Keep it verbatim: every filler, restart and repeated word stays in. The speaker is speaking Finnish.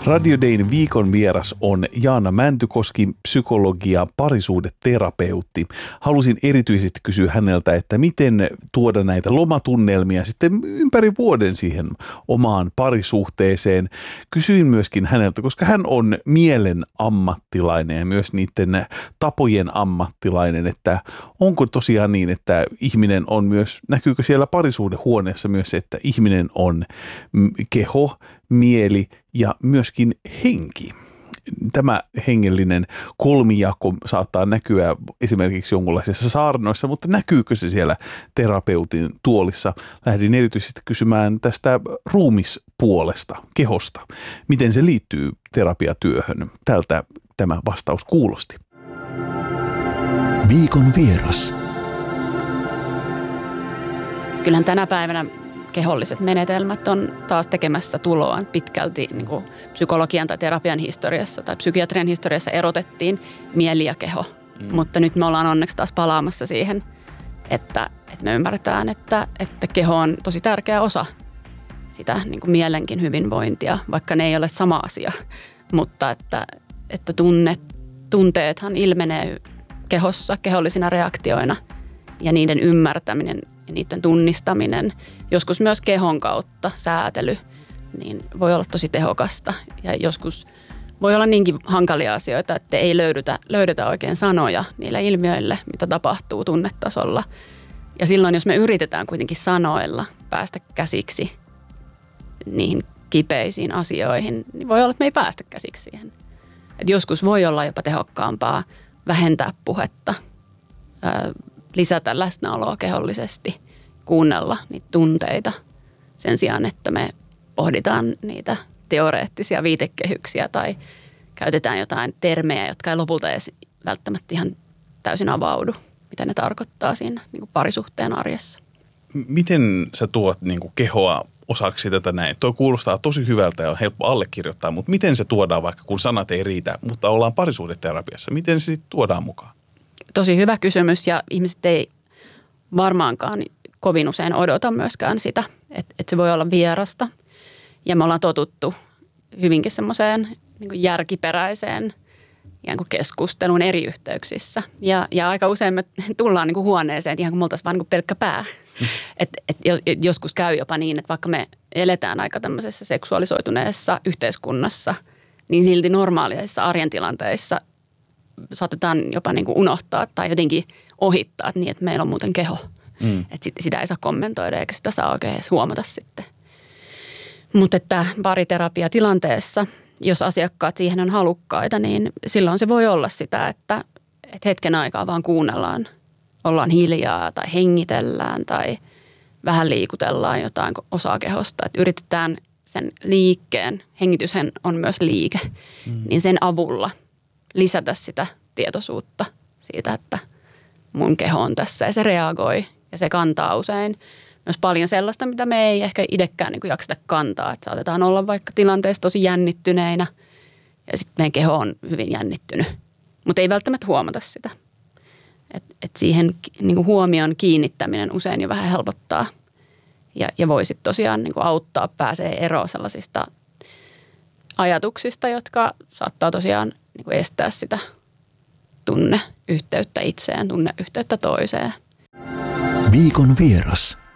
Radio Dayn viikon vieras on Jaana Mäntykoski, psykologi ja parisuhdeterapeutti. Halusin erityisesti kysyä häneltä, että miten tuoda näitä lomatunnelmia sitten ympäri vuoden siihen omaan parisuhteeseen. Kysyin myöskin häneltä, koska hän on mielen ammattilainen ja myös niiden tapojen ammattilainen, että onko tosiaan niin, että ihminen on myös, näkyykö siellä parisuhdehuoneessa myös se, että ihminen on keho, mieli ja myöskin henki. Tämä hengellinen kolmijako saattaa näkyä esimerkiksi jonkunlaisissa saarnoissa, mutta näkyykö se siellä terapeutin tuolissa? Lähdin erityisesti kysymään tästä ruumispuolesta, kehosta. Miten se liittyy terapiatyöhön? Tältä tämä vastaus kuulosti. Viikon vieras. Kyllähän tänä päivänä keholliset menetelmät on taas tekemässä tuloaan pitkälti niin kuin psykologian tai terapian historiassa tai psykiatrian historiassa erotettiin mieli ja keho. Mm. Mutta nyt me ollaan onneksi taas palaamassa siihen, että, että me ymmärretään, että, että keho on tosi tärkeä osa sitä niin kuin mielenkin hyvinvointia, vaikka ne ei ole sama asia. Mutta että, että tunne, tunteethan ilmenee kehossa kehollisina reaktioina ja niiden ymmärtäminen ja niiden tunnistaminen, joskus myös kehon kautta säätely, niin voi olla tosi tehokasta. Ja joskus voi olla niinkin hankalia asioita, että ei löydetä, löydetä oikein sanoja niille ilmiöille, mitä tapahtuu tunnetasolla. Ja silloin, jos me yritetään kuitenkin sanoilla päästä käsiksi niihin kipeisiin asioihin, niin voi olla, että me ei päästä käsiksi siihen. Et joskus voi olla jopa tehokkaampaa vähentää puhetta, lisätä läsnäoloa kehollisesti, kuunnella niitä tunteita sen sijaan, että me pohditaan niitä teoreettisia viitekehyksiä tai käytetään jotain termejä, jotka ei lopulta edes välttämättä ihan täysin avaudu, mitä ne tarkoittaa siinä niin kuin parisuhteen arjessa. Miten sä tuot niin kuin kehoa osaksi tätä näin? Tuo kuulostaa tosi hyvältä ja on helppo allekirjoittaa, mutta miten se tuodaan vaikka kun sanat ei riitä, mutta ollaan parisuhdeterapiassa? Miten se sitten tuodaan mukaan? Tosi hyvä kysymys ja ihmiset ei varmaankaan kovin usein odota myöskään sitä, että, että se voi olla vierasta. Ja me ollaan totuttu hyvinkin semmoiseen niin kuin järkiperäiseen ikään kuin keskusteluun eri yhteyksissä. Ja, ja aika usein me tullaan niin kuin huoneeseen, että ihan kuin me oltaisiin vaan niin kuin pelkkä pää. Mm. Et, et joskus käy jopa niin, että vaikka me eletään aika tämmöisessä seksuaalisoituneessa yhteiskunnassa, niin silti normaaleissa arjen tilanteissa saatetaan jopa niin kuin unohtaa tai jotenkin ohittaa niin, että meillä on muuten keho. Mm. Että sitä ei saa kommentoida eikä sitä saa oikein edes huomata sitten. Mutta että pariterapia-tilanteessa, jos asiakkaat siihen on halukkaita, niin silloin se voi olla sitä, että, että hetken aikaa vaan kuunnellaan, ollaan hiljaa tai hengitellään tai vähän liikutellaan jotain osaa kehosta. Että yritetään sen liikkeen, hengityshän on myös liike, mm. niin sen avulla lisätä sitä tietoisuutta siitä, että mun keho on tässä ja se reagoi ja se kantaa usein myös paljon sellaista, mitä me ei ehkä itsekään niin kuin jakseta kantaa. Että saatetaan olla vaikka tilanteessa tosi jännittyneinä ja sitten meidän keho on hyvin jännittynyt, mutta ei välttämättä huomata sitä. Et, et siihen niin kuin huomion kiinnittäminen usein jo vähän helpottaa ja, ja voi sitten tosiaan niin kuin auttaa, pääsee eroon sellaisista ajatuksista, jotka saattaa tosiaan niin kuin estää sitä tunneyhteyttä itseen, tunneyhteyttä toiseen. Viikon vieras.